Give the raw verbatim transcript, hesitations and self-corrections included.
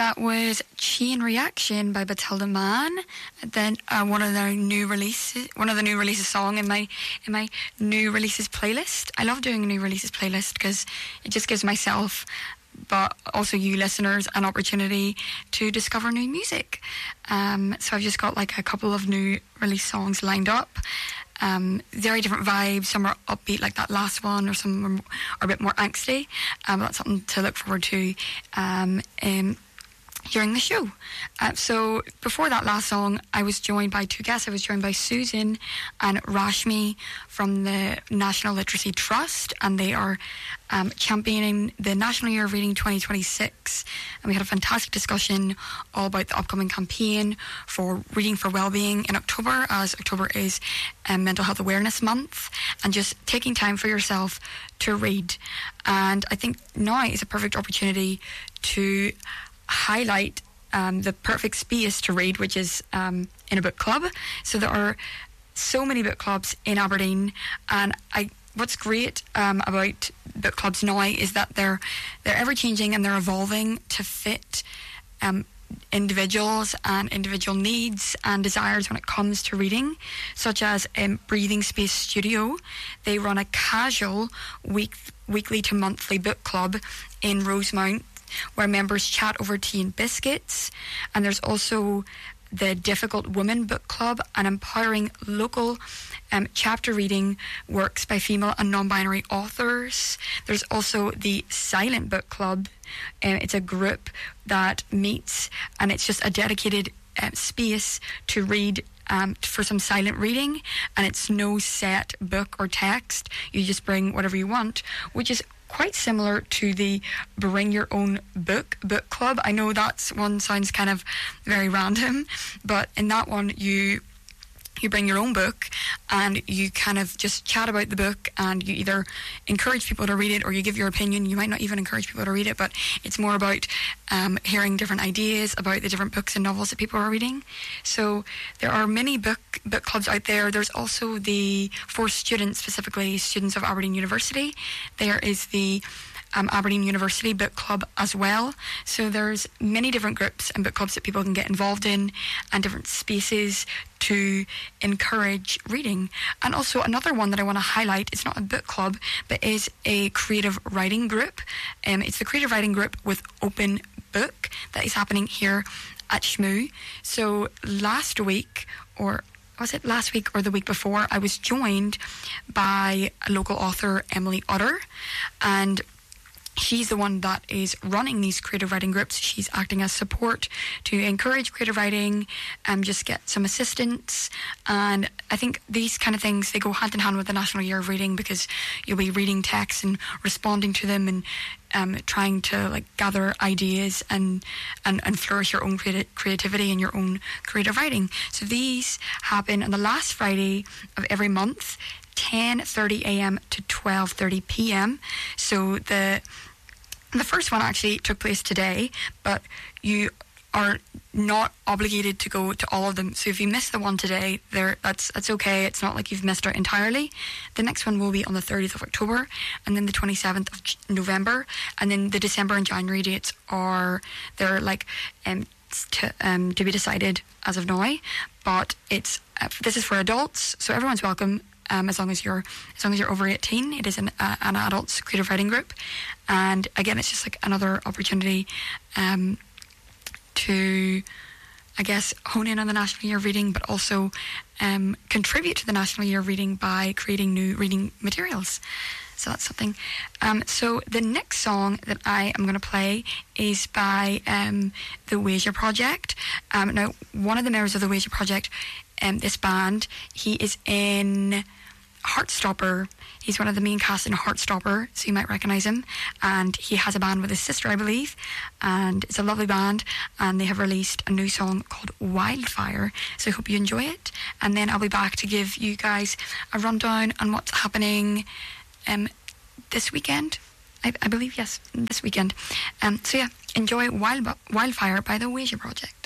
That was Chain Reaction by Batilda Mann. Then uh, one of their new releases, one of the new releases song in my in my new releases playlist. I love doing a new releases playlist because it just gives myself, but also you listeners, an opportunity to discover new music. Um, so I've just got like a couple of new release songs lined up. Um, very different vibes. Some are upbeat like that last one, or some are a bit more angsty. Um, that's something to look forward to um, um, during the show. Uh, so before that last song, I was joined by two guests. I was joined by Susan and Rashmi from the National Literacy Trust, and they are um, championing the National Year of Reading twenty twenty-six. And we had a fantastic discussion all about the upcoming campaign for Reading for Wellbeing in October, as October is um, Mental Health Awareness Month, and just taking time for yourself to read. And I think now is a perfect opportunity to highlight um, the perfect space to read, which is um, in a book club. So there are so many book clubs in Aberdeen, and I what's great um, about book clubs now is that they're they're ever changing and they're evolving to fit um, individuals and individual needs and desires when it comes to reading, such as um, Breathing Space Studio. They run a casual week weekly to monthly book club in Rosemount, where members chat over tea and biscuits. And there's also the Difficult Woman Book Club, an empowering local um, chapter reading works by female and non-binary authors. There's also the Silent Book Club. Um, it's a group that meets, and it's just a dedicated uh, space to read Um, for some silent reading, and it's no set book or text. You just bring whatever you want, which is quite similar to the Bring Your Own Book book club. I know that one sounds kind of very random, but in that one you you bring your own book and you kind of just chat about the book, and you either encourage people to read it or you give your opinion. You might not even encourage people to read it, but it's more about um, hearing different ideas about the different books and novels that people are reading. So there are many book book clubs out there. There's also the, for students, specifically students of Aberdeen University, there is the Um, Aberdeen University Book Club as well. So there's many different groups and book clubs that people can get involved in, and different spaces to encourage reading. And also another one that I want to highlight, it's not a book club, but is a creative writing group. Um, it's the creative writing group with Open Book that is happening here at Shmoo. So last week, or was it last week or the week before, I was joined by a local author, Emily Utter, and she's the one that is running these creative writing groups. She's acting as support to encourage creative writing and just get some assistance. And I think these kind of things, they go hand in hand with the National Year of Reading, because you'll be reading texts and responding to them, and um, trying to like gather ideas and, and, and flourish your own creati- creativity and your own creative writing. So these happen on the last Friday of every month, ten thirty a.m. to twelve thirty p.m. So the the first one actually took place today, but you are not obligated to go to all of them. So if you miss the one today, there that's that's okay. It's not like you've missed it entirely. The next one will be on the thirtieth of October, and then the twenty-seventh of November, and then the December and January dates are they're like um to um to be decided as of now. But it's uh, this is for adults, so everyone's welcome. Um, as long as you're as long as you're over eighteen. It is an uh, an adults creative writing group, and again, it's just like another opportunity um, to, I guess, hone in on the National Year of Reading, but also um, contribute to the National Year of Reading by creating new reading materials. So that's something. Um, so the next song that I am going to play is by um, the Wasia Project. Um, now, one of the members of the Wasia Project, um, this band, he is in Heartstopper. He's one of the main cast in Heartstopper, so you might recognise him. And he has a band with his sister, I believe. And it's a lovely band. And they have released a new song called Wildfire. So I hope you enjoy it. And then I'll be back to give you guys a rundown on what's happening um, this weekend. I, I believe, yes, this weekend. Um, so yeah, enjoy Wild, Wildfire by the Wasia Project.